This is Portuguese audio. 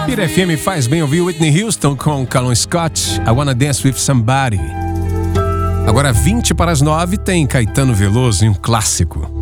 Pira FM faz bem ouvir Whitney Houston com Callum Scott, I Wanna Dance With Somebody. Agora 20 para as 9 tem Caetano Veloso em um clássico.